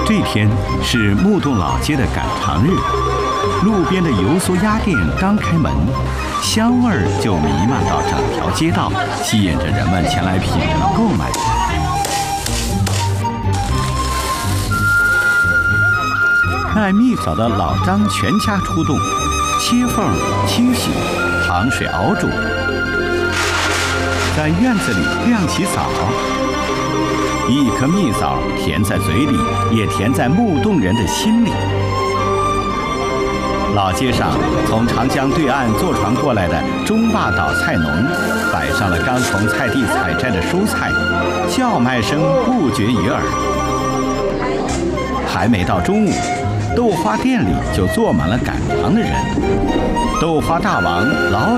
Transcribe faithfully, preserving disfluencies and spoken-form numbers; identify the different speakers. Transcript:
Speaker 1: 这天是木洞老街的赶场日，路边的油酥鸭店刚开门，香味儿就弥漫到整条街道，吸引着人们前来品尝购买。卖蜜枣的老张全家出动，切缝、清洗、糖水熬煮，在院子里晾起枣。一颗蜜枣甜在嘴里，也甜在木洞人的心里。老街上，从长江对岸坐船过来的中坝岛菜农，摆上了刚从菜地采摘的蔬菜，叫卖声不绝于耳。还没到中午，豆花店里就坐满了赶场的人。豆花大王老